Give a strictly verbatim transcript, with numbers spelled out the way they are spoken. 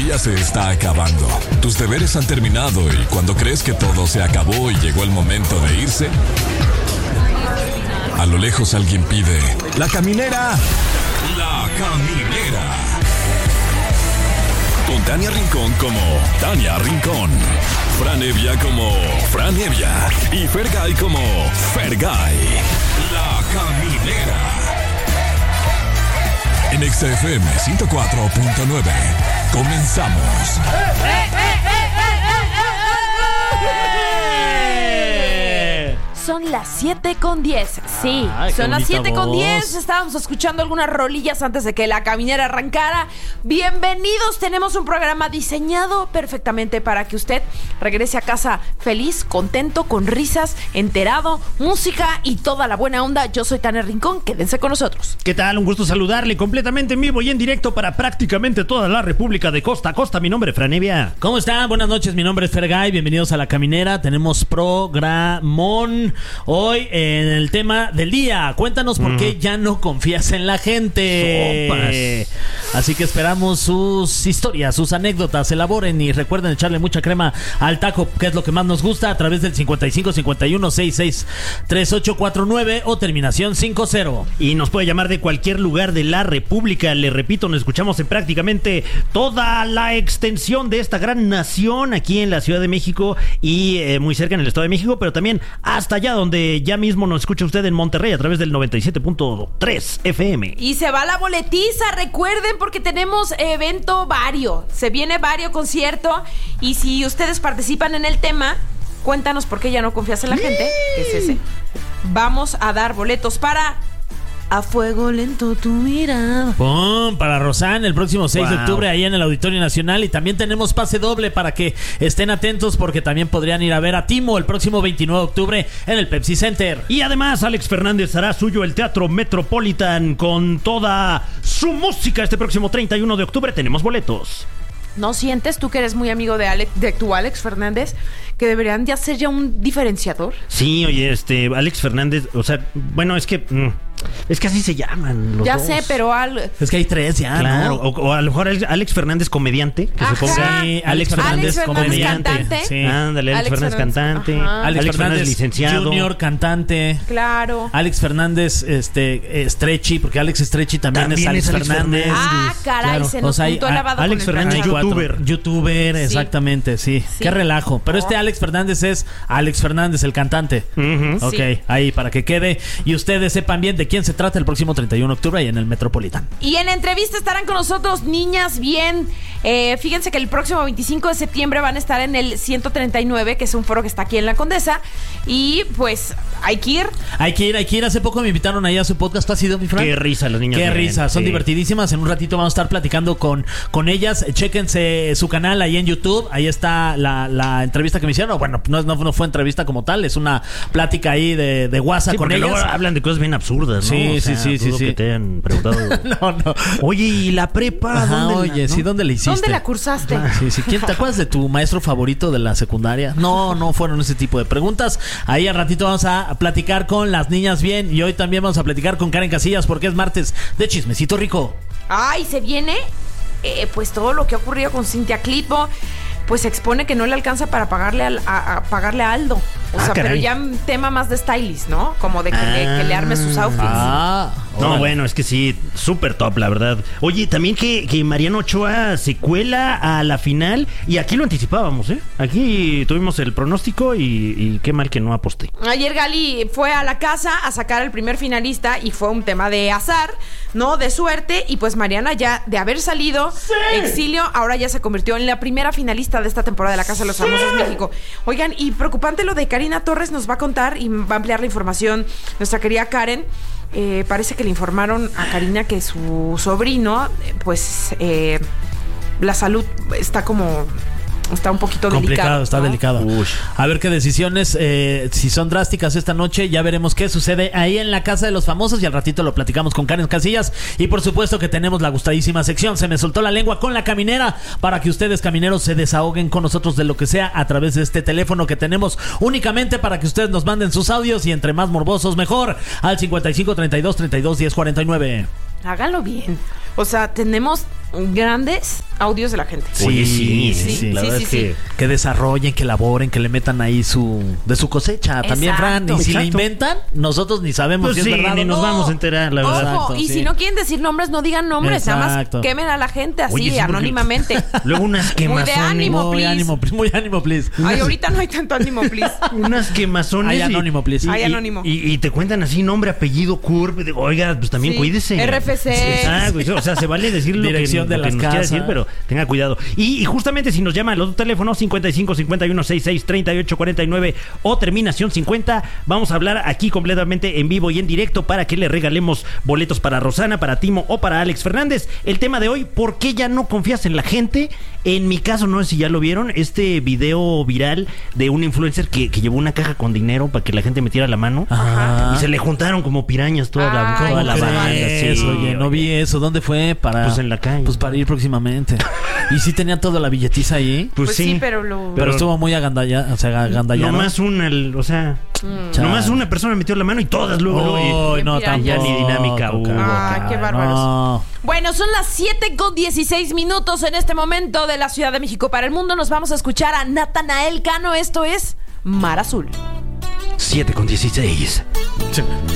día se está acabando. Tus deberes han terminado y cuando crees que todo se acabó y llegó el momento de irse, a lo lejos alguien pide: ¡La caminera! ¡La caminera! Con Tania Rincón como Tania Rincón, Fran Evia como Fran Evia y Fergay como Fergay. La caminera. En X F M ciento cuatro punto nueve. Comenzamos. ¡Eh, eh, eh, eh, eh, eh! Son las siete con diez. Sí, ah, son las siete con diez. Estábamos escuchando algunas rolillas antes de que la caminera arrancara. Bienvenidos. Tenemos un programa diseñado perfectamente para que usted regrese a casa feliz, contento, con risas, enterado, música y toda la buena onda. Yo soy Tania Rincón. Quédense con nosotros. ¿Qué tal? Un gusto saludarle completamente en vivo y en directo para prácticamente toda la República de costa a costa. Mi nombre es Fran Evia. ¿Cómo están? Buenas noches. Mi nombre es Fergay. Bienvenidos a La Caminera. Tenemos programón hoy en el tema del día. Cuéntanos por mm. qué ya no confías en la gente. Sopas. Así que esperamos sus historias, sus anécdotas. Elaboren y recuerden echarle mucha crema al taco, que es lo que más nos gusta, a través del cincuenta y cinco cincuenta y uno sesenta y seis treinta y ocho cuarenta y nueve o terminación cincuenta. Y nos puede llamar de cualquier lugar de la República. Le repito, nos escuchamos en prácticamente toda la extensión de esta gran nación, aquí en la Ciudad de México y eh, muy cerca en el Estado de México, pero también hasta allá donde ya mismo nos escucha usted en Monterrey a través del noventa y siete punto tres F M. Y se va la boletiza, recuerden, porque tenemos evento vario. Se viene vario concierto y si ustedes participan en el tema, cuéntanos por qué ya no confías en la gente, que es ese. Vamos a dar boletos para A Fuego Lento Tu Mirada. ¡Pum! Para Rosanne el próximo seis wow. de octubre ahí en el Auditorio Nacional. Y también tenemos pase doble para que estén atentos, porque también podrían ir a ver a Timo el próximo veintinueve de octubre en el Pepsi Center. Y además Alex Fernández hará suyo el Teatro Metropolitan con toda su música este próximo treinta y uno de octubre. Tenemos boletos. ¿No sientes, tú que eres muy amigo de, Alex, de tu Alex Fernández, que deberían de hacer ya un diferenciador? Sí, oye, este, Alex Fernández, o sea, bueno, es que... Mm, es que así se llaman los Ya dos. sé, pero... Al... Es que hay tres ya, claro, ¿no? O, o a lo mejor Alex Fernández comediante, que Ajá. se ponga... Sí, Alex Fernández, Alex Fernández comediante. cantante. Sí. Ándale, Alex, Alex Fernández, Fernández cantante. Alex, Alex Fernández, Fernández licenciado. Junior cantante. Claro. Alex Fernández, este, Stretchy, porque Alex Stretchy también, también es Alex, es Alex Fernández. Fernández. Ah, caray, claro. Se nos o sea, juntó el lavado Alex con el Fernández, youtuber. Youtuber, sí. Exactamente, sí. sí. Qué relajo. Pero este Alex Fernández es Alex Fernández, el cantante. Uh-huh. Ok, sí. Ahí para que quede. Y ustedes sepan bien de quién se trata el próximo treinta y uno de octubre ahí en el Metropolitan. Y en entrevista estarán con nosotros Niñas Bien. Eh, fíjense que el próximo veinticinco de septiembre van a estar en el ciento treinta y nueve, que es un foro que está aquí en La Condesa. Y pues hay que ir. Hay que ir, hay que ir. Hace poco me invitaron ahí a su podcast. ¿Tú has ido, mi Fran? Qué risa las Niñas Qué Bien. risa, son sí. divertidísimas. En un ratito vamos a estar platicando con, con ellas. Chéquense su canal ahí en YouTube. Ahí está la, la entrevista que me hicieron. Bueno, no, no, no fue entrevista como tal, es una plática ahí de, de WhatsApp sí, con ellas. Luego hablan de cosas bien absurdas, ¿no? Sí, o sea, sí, sí, sí, sí. Que te hayan preguntado. no, no. Oye, ¿y la prepa? Ajá, ¿dónde oye, la, sí, no? ¿dónde la hiciste? ¿Dónde la cursaste? Ah, sí, sí. ¿Quién te acuerdas de tu maestro favorito de la secundaria? No, no fueron ese tipo de preguntas. Ahí al ratito vamos a platicar con las Niñas Bien. Y hoy también vamos a platicar con Karen Casillas, porque es martes de Chismecito Rico. Ay, se viene eh, pues todo lo que ha ocurrido con Cintia Clitbo. Pues se expone que no le alcanza para pagarle al, a, a pagarle a Aldo. O ah, sea, caray. Pero ya un tema más de stylist, ¿no? Como de que, ah, le, que le arme sus outfits. Ah, no, bueno, es que sí, súper top, la verdad. Oye, también que, que Mariana Ochoa se cuela a la final. Y aquí lo anticipábamos, ¿eh? Aquí tuvimos el pronóstico y, y qué mal que no aposté. Ayer Gali fue a la casa a sacar al primer finalista y fue un tema de azar, ¿no? De suerte. Y pues Mariana ya, de haber salido ¡sí! Exilio, ahora ya se convirtió en la primera finalista de esta temporada de La Casa de los ¡sí! Famosos México. Oigan, y preocupante lo de Karina Torres, nos va a contar y va a ampliar la información nuestra querida Karen. Eh, parece que le informaron a Karina que su sobrino, pues, eh, la salud está como... Está un poquito complicado, delicado, está ¿no? delicado. Uy. A ver qué decisiones, eh, si son drásticas esta noche, ya veremos qué sucede ahí en la Casa de los Famosos y al ratito lo platicamos con Karen Casillas. Y por supuesto que tenemos la gustadísima sección Se me soltó la lengua con La Caminera, para que ustedes, camineros, se desahoguen con nosotros de lo que sea a través de este teléfono que tenemos únicamente para que ustedes nos manden sus audios, y entre más morbosos mejor, al cincuenta y cinco treinta y dos treinta y dos diez cuarenta y nueve. Háganlo bien. O sea, tenemos grandes audios de la gente. Sí, Oye, sí, sí, sí, sí. la Sí, verdad sí, es que... Que desarrollen, que elaboren, que le metan ahí su de su cosecha. También, Fran. Exacto. Y si le Exacto. inventan, nosotros ni sabemos Pues si sí, es verdad ni o nos no. vamos a enterar, la Ojo, verdad. Exacto, y sí. si no quieren decir nombres, no digan nombres, nada Exacto. más quemen a la gente así, Oye, sí, porque- anónimamente. Luego unas Muy de quemazones. ánimo. Muy please. ánimo, muy ánimo, please. Ay, ahorita no hay tanto ánimo, please. Unas quemazones. Hay y- anónimo, please. y- Hay y- anónimo. Y, y te cuentan así nombre, apellido, curva. Digo, oiga, pues también Sí. cuídese. R F C. Ah, güey, o sea, se vale decir lo Dirección que, de lo que las nos quiera casas. decir, pero tenga cuidado. Y, y justamente si nos llama al otro teléfono cincuenta y cinco cincuenta y uno sesenta y seis treinta y ocho cuarenta y nueve o terminación cincuenta, vamos a hablar aquí completamente en vivo y en directo para que le regalemos boletos para Rosana, para Timo o para Alex Fernández. El tema de hoy, ¿por qué ya no confías en la gente? En mi caso, no sé si ya lo vieron, este video viral de un influencer que, que llevó una caja con dinero para que la gente metiera la mano. Ajá. Y se le juntaron como pirañas toda la, Ay, toda la ¿cómo banda. crees? Sí, Oye, no vi eso. ¿Dónde fue? Para, Pues en la calle. Pues para ir próximamente. ¿Y si tenía toda la billetiza ahí? Pues, Pues sí, pero lo- Pero, estuvo muy agandallado. O sea, agandallado. Nomás una, el- o sea, Chale. nomás una persona metió la mano y todas luego, luego, y- Oh, Qué no, pirañas. tampoco. Ya ni dinámica hubo, Ay, qué caray, bárbaros. no. Bueno, son las siete con dieciséis minutos en este momento de la Ciudad de México para el mundo. Nos vamos a escuchar a Natanael Cano. Esto es Mar Azul. siete con dieciséis.